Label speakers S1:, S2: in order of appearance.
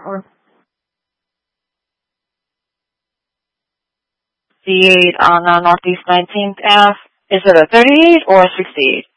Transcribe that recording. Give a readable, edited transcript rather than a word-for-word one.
S1: Or the 8 on Northeast 19th Ave. Is it a 38 or a 68?